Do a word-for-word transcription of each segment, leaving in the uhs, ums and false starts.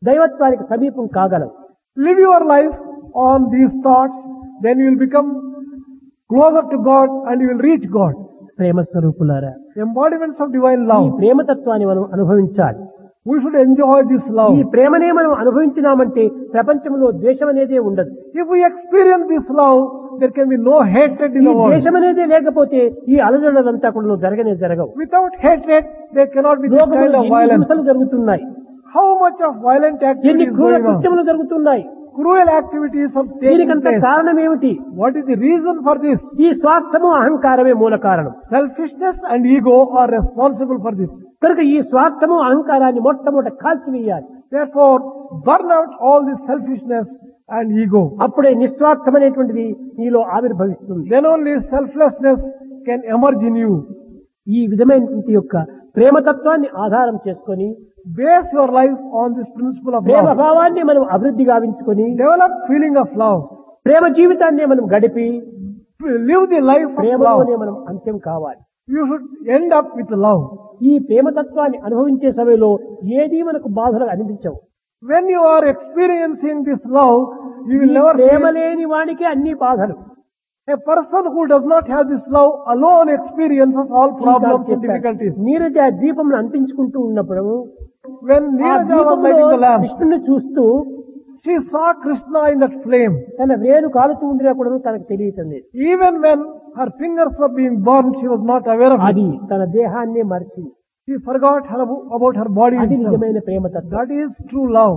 దైవత్వానికి సమీపం కాగలవు. Live your life on these thoughts, then you will become closer to God and you will reach God. ప్రేమ స్వరూపులారా, Embodiments of divine ఈ love. ప్రేమతత్వాన్ని మనం అనుభవించాలి. We should enjoy this love. ఈ ప్రేమనే మనం అనుభవించినామంటే ప్రపంచంలో ద్వేషం అనేదే ఉండదు. If we experience this love, there can be no hatred in ఈ the world. ద్వేషం అనేదే లేకపోతే ఈ అలజడులంతా కూడా జరగనే జరగవు. Without hatred, there cannot be this లోకంలో kind of ఎన్ని violence. హింసలు జరుగుతున్నాయి, How much of violent ఎన్ని activity is క్రూర going on? కృత్యములు జరుగుతున్నాయి. Cruel activities are taking దీనికంత place. కారణం ఏమిటి? What is the reason for this? ఈ స్వార్థము అహంకారమే మూల కారణం. Selfishness and ego are responsible for this. కనుక ఈ స్వార్థము అహంకారాన్ని మొట్టమొదట కాల్చివేయాలి. Therefore, burn out all this selfishness and ego. అప్పుడే నిస్వార్థం అనేటువంటిది నీలో ఆవిర్భవిస్తుంది. Then only selflessness can emerge in you. ఈ విధమైనటువంటి యొక్క ప్రేమతత్వాన్ని ఆధారం చేసుకొని Base your life on this principle of Prema love. భావాన్ని మనం అభివృద్ధి గావించుకొని Develop feeling of love. ప్రేమ జీవితాన్ని మనం గడిపి Live the life of ప్రేమలోనే love. మనం అంత్యం కావాలి. You should end up with love. ఈ ప్రేమతత్వాన్ని అనుభవించే సమయంలో ఏదీ మనకు బాధలు అనిపించవు. When you are experiencing this love, you ఈ will never ప్రేమ feel. లేని వానికి అన్ని బాధలు. A person who does not have this love alone experiences all problems and difficulties. Neeraja దీపంను అంటించుకుంటూ ఉన్నప్పుడు When ఆ Neeraja was దీపంలో lighting the lamp, కృష్ణుని చూస్తూ she saw Krishna in that flame. తన వేలు కాలుతూ ఉండినా కూడా తనకు తెలియటం లేదు. Even when her fingers were being burned, she was not aware of అది it. తన దేహాన్నే మరిచి. She forgot her, about her body అది itself. నిజమైన ప్రేమతత్వం. That is true love.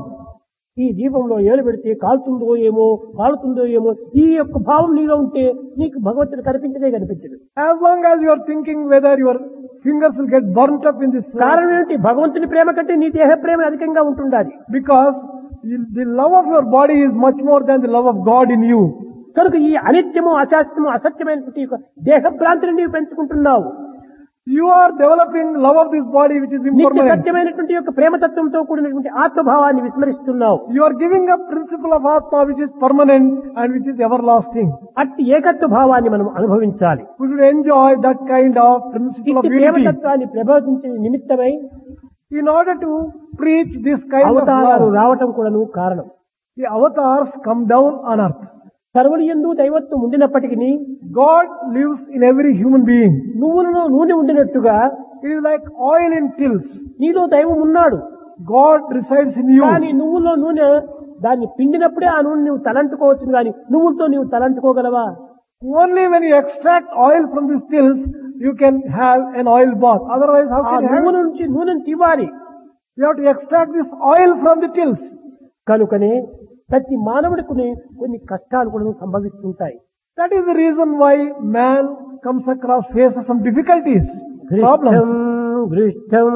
ఈ దీపంలో ఏలు పెడితే కాలుతుందో ఏమో కాలుతుందో ఏమో ఈ యొక్క భావం నీలో ఉంటే నీకు భగవంతుడు కనిపించదే కనిపించదు. As long as you are thinking whether your fingers will get burnt up in this flame, కారణం ఏంటి? భగవంతుని ప్రేమ కంటే నీ దేహ ప్రేమ అధికంగా ఉంటుండాలి. because you- the love of your body is much more than the love of God in you. కనుక ఈ అనిత్యము అశాస్త్రము అసత్యమైనటువంటి యొక్క దేహ భ్రాంతిని నీవు పెంచుకుంటున్నావు. You are developing love of this body which is నిత్య impermanent. సత్యమైనటువంటి యొక్క ప్రేమతత్వంతో కూడినటువంటి ఆత్మభావాన్ని విస్మరిస్తున్నావు. You are giving up principle of Atma which is permanent and which is everlasting. అట్టి ఏకత్వ భావాన్ని మనం అనుభవించాలి. We should enjoy that kind of principle of ఇట్టి unity. ప్రేమతత్వాన్ని ప్రబోధించే నిమిత్తమై In order to preach this kind of అవతారాలు love, రావటం కూడాను కారణం. the avatars come down on earth. సర్వులు యందు దైవత్వం ఉండినప్పటికీ God lives in every human being. నువ్వులలో నూనె ఉండినట్టుగా It is like oil in tills. నీలో దైవం ఉన్నాడు. God resides in you. కానీ నువ్వులో నూనె దాన్ని పిండినప్పుడే ఆ నూనె నువ్వు తలంటుకోవచ్చు, కానీ నువ్వులతో నువ్వు తలంటుకోగలవా? Only when you extract oil from these tills, you can have an oil bath. Otherwise, how ఆ can you have నువ్వుల it? నుంచి నూనెను తీవాలి. You have to extract this oil from the tills. కనుకనే ప్రతి మానవుడికి కొన్ని కష్టాలు కూడా సంభవిస్తుంటాయి. That is the reason why man comes across, faces some difficulties, గృష్టం problems. గృష్టం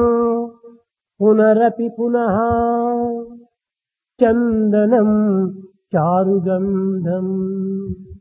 పునరపి పునః చందనం చారుగంధం